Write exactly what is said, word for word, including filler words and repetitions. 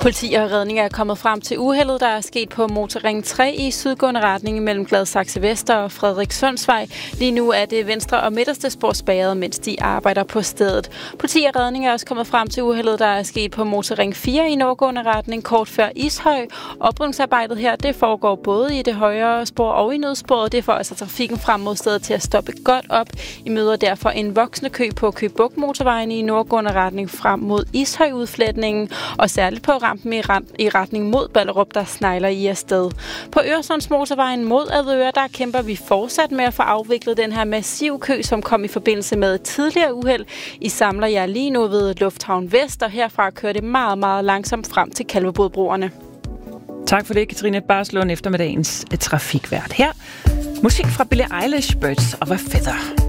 Politi og redning er kommet frem til uheldet, der er sket på Motorring tre i sydgående retning mellem Gladsaxe Vester og Frederikssundsvej. Lige nu er det venstre og midterste spor spærret, mens de arbejder på stedet. Politi og redning er også kommet frem til uheldet, der er sket på Motorring fire i nordgående retning kort før Ishøj. Oprydningsarbejdet her, det foregår både i det højre spor og i nødsporet. Det får altså trafikken frem mod stedet til at stoppe godt op. I møder derfor en voksende kø på Køge Bugt motorvejen i nordgående retning frem mod Ishøj-udflætningen, og særligt på rampen i, ret, i retning mod Ballerup, der snegler i afsted. På Øresundsmotorvejen mod Avedøre, der kæmper vi fortsat med at få afviklet den her massive kø, som kom i forbindelse med et tidligere uheld. I samler jeg lige nu ved Lufthavn Vest, og herfra kører det meget, meget langsomt frem til Kalvebodbroerne. Tak for det, Katrine Barslund, eftermiddagens trafikvært her. Musik fra Billie Eilish, Birds of a Feather.